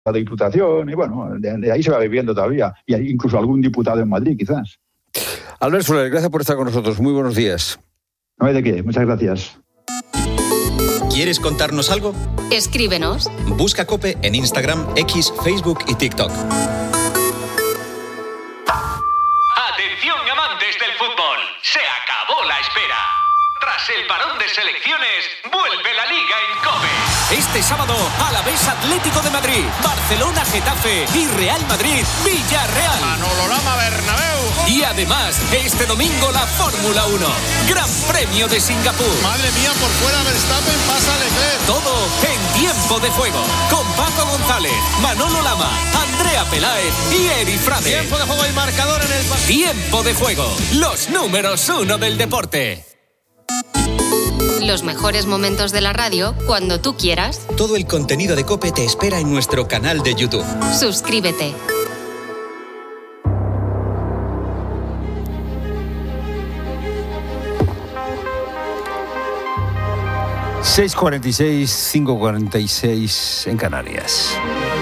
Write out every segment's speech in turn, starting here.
la Diputación, y bueno, de ahí se va viviendo todavía, y hay incluso algún diputado en Madrid, quizás. Albert Soler, gracias por estar con nosotros. Muy buenos días. No hay de qué, muchas gracias. ¿Quieres contarnos algo? Escríbenos. Busca COPE en Instagram, X, Facebook y TikTok. Atención, amantes del fútbol. Se acabó la espera. Tras el parón de selecciones, vuelve la Liga en COPE. Este sábado, Alavés Atlético de Madrid, Barcelona Getafe y Real Madrid Villarreal. Manolo Lama Bernabéu. Y además, este domingo la Fórmula 1. Gran Premio de Singapur. Madre mía, por fuera Verstappen, pasa Leclerc. Todo en Tiempo de Juego. Con Paco González, Manolo Lama, Andrea Peláez y Eri Frade. Tiempo de juego y marcador en el... Tiempo de Juego. Los números 1 del deporte. Los mejores momentos de la radio cuando tú quieras. Todo el contenido de COPE te espera en nuestro canal de YouTube. Suscríbete. ...6:46, 5:46 en Canarias.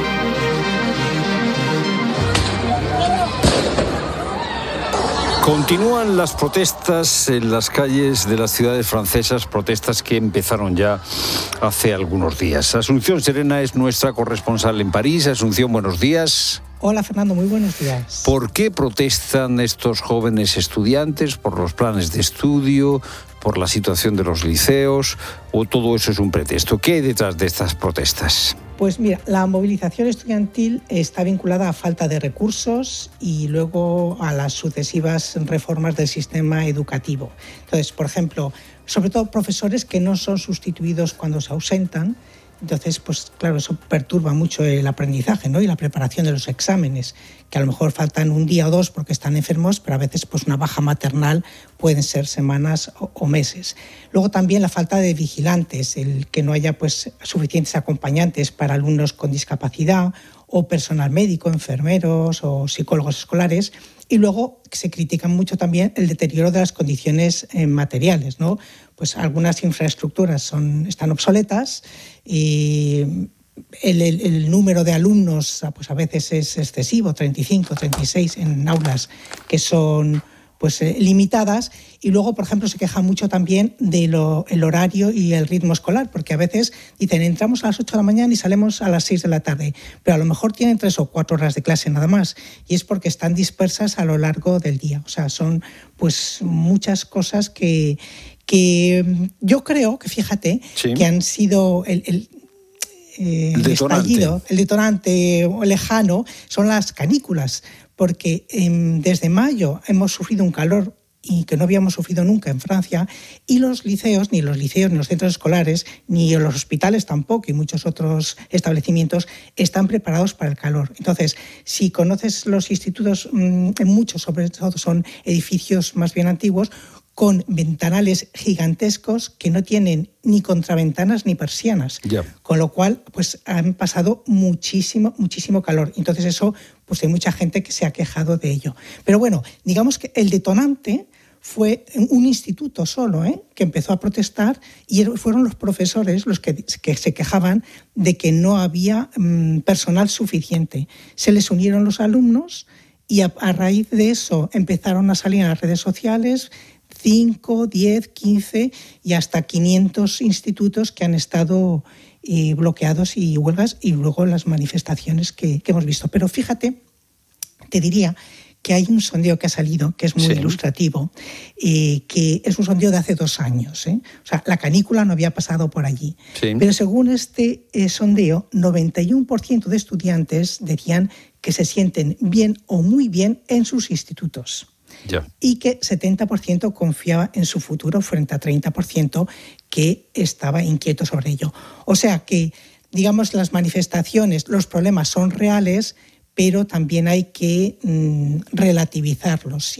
Continúan las protestas en las calles de las ciudades francesas, protestas que empezaron ya hace algunos días. Asunción Serena es nuestra corresponsal en París. Asunción, buenos días. Hola Fernando, muy buenos días. ¿Por qué protestan estos jóvenes estudiantes? ¿Por los planes de estudio? ¿Por la situación de los liceos? ¿O todo eso es un pretexto? ¿Qué hay detrás de estas protestas? Pues mira, la movilización estudiantil está vinculada a falta de recursos y luego a las sucesivas reformas del sistema educativo. Entonces, por ejemplo, sobre todo profesores que no son sustituidos cuando se ausentan. Entonces, pues claro, eso perturba mucho el aprendizaje, ¿no? Y la preparación de los exámenes, que a lo mejor faltan un día o dos porque están enfermos, pero a veces pues una baja maternal pueden ser semanas o meses. Luego también la falta de vigilantes, el que no haya pues suficientes acompañantes para alumnos con discapacidad o personal médico, enfermeros o psicólogos escolares. Y luego se critica mucho también el deterioro de las condiciones materiales, ¿no? Pues algunas infraestructuras están obsoletas y el número de alumnos pues a veces es excesivo, 35, 36 en aulas que son pues limitadas. Y luego, por ejemplo, se queja mucho también del horario y el ritmo escolar, porque a veces dicen entramos a las 8 de la mañana y salimos a las 6 de la tarde, pero a lo mejor tienen 3 o 4 horas de clase nada más, y es porque están dispersas a lo largo del día. O sea, son pues muchas cosas que yo creo que, fíjate, sí, que han sido el estallido, el detonante lejano, son las canículas, porque desde mayo hemos sufrido un calor y que no habíamos sufrido nunca en Francia, y los liceos, ni los centros escolares, ni los hospitales tampoco, y muchos otros establecimientos están preparados para el calor. Entonces, si conoces los institutos, muchos sobre todo son edificios más bien antiguos, con ventanales gigantescos que no tienen ni contraventanas ni persianas, con lo cual pues han pasado muchísimo calor. Entonces eso, pues hay mucha gente que se ha quejado de ello. Pero bueno, digamos que el detonante fue un instituto solo, que empezó a protestar, y fueron los profesores los que se quejaban de que no había personal suficiente. Se les unieron los alumnos y a raíz de eso empezaron a salir en las redes sociales 5, 10, 15 y hasta 500 institutos que han estado bloqueados y huelgas, y luego las manifestaciones que hemos visto. Pero fíjate, te diría que hay un sondeo que ha salido, que es muy ilustrativo, que es un sondeo de hace 2 años. O sea, la canícula no había pasado por allí. Sí. Pero según este sondeo, 91% de estudiantes decían que se sienten bien o muy bien en sus institutos. Y que 70% confiaba en su futuro frente a 30% que estaba inquieto sobre ello. O sea que, digamos, las manifestaciones, los problemas son reales, pero también hay que relativizarlos.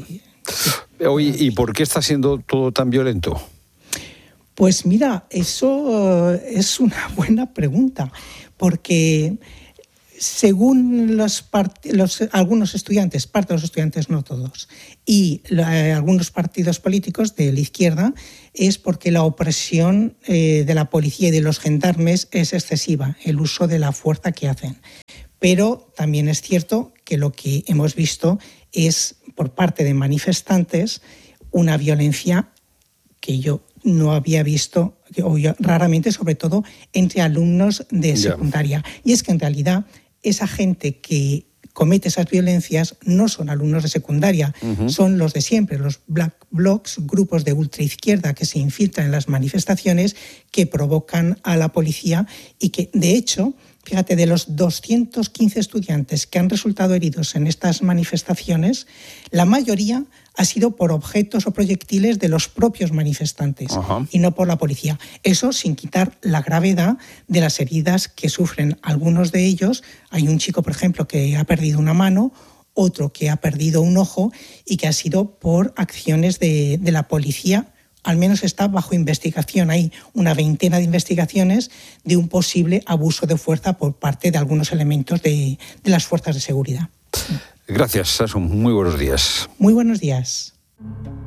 Oye, ¿y por qué está siendo todo tan violento? Pues mira, eso es una buena pregunta, porque Según algunos estudiantes, parte de los estudiantes, no todos, y algunos partidos políticos de la izquierda, es porque la opresión de la policía y de los gendarmes es excesiva, el uso de la fuerza que hacen. Pero también es cierto que lo que hemos visto es, por parte de manifestantes, una violencia que yo no había visto, o yo, raramente, sobre todo entre alumnos de secundaria. Y es que en realidad esa gente que comete esas violencias no son alumnos de secundaria, son los de siempre, los black blocs, grupos de ultraizquierda que se infiltran en las manifestaciones, que provocan a la policía y que, de hecho, fíjate, de los 215 estudiantes que han resultado heridos en estas manifestaciones, la mayoría ha sido por objetos o proyectiles de los propios manifestantes y no por la policía. Eso sin quitar la gravedad de las heridas que sufren algunos de ellos. Hay un chico, por ejemplo, que ha perdido una mano, otro que ha perdido un ojo y que ha sido por acciones de la policía. Al menos está bajo investigación. Hay una veintena de investigaciones de un posible abuso de fuerza por parte de algunos elementos de las fuerzas de seguridad. Gracias, Asun. Muy buenos días. Muy buenos días.